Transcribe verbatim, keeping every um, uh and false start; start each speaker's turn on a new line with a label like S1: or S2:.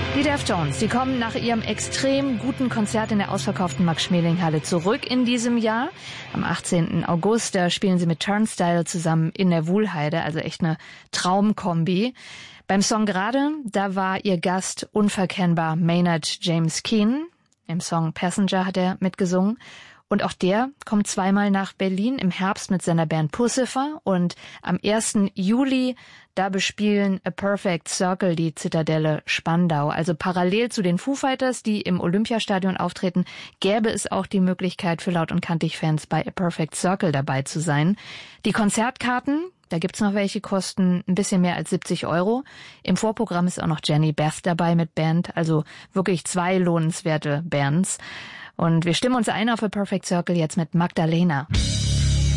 S1: Die Deftones, die kommen nach ihrem extrem guten Konzert in der ausverkauften Max-Schmeling-Halle zurück in diesem Jahr. Am achtzehnten August, da spielen sie mit Turnstile zusammen in der Wuhlheide, also echt eine Traumkombi. Beim Song Gerade, da war ihr Gast unverkennbar Maynard James Keenan. Im Song Passenger hat er mitgesungen. Und auch der kommt zweimal nach Berlin im Herbst mit seiner Band Puscifer. Und am ersten Juli, da bespielen A Perfect Circle die Zitadelle Spandau. Also parallel zu den Foo Fighters, die im Olympiastadion auftreten, gäbe es auch die Möglichkeit für Laut- und Kantig-Fans bei A Perfect Circle dabei zu sein. Die Konzertkarten, da gibt's noch welche, kosten ein bisschen mehr als siebzig Euro. Im Vorprogramm ist auch noch Jenny Beth dabei mit Band, also wirklich zwei lohnenswerte Bands. Und wir stimmen uns ein auf A Perfect Circle jetzt mit Magdalena.